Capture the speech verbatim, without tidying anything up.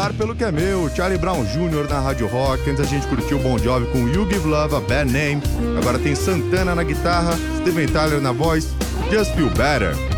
Lutar pelo que é meu, Charlie Brown Júnior na Rádio Rock. Antes a gente curtiu Bon Jovi com You Give Love a Bad Name. Agora tem Santana na guitarra, Steven Tyler na voz, Just Feel Better.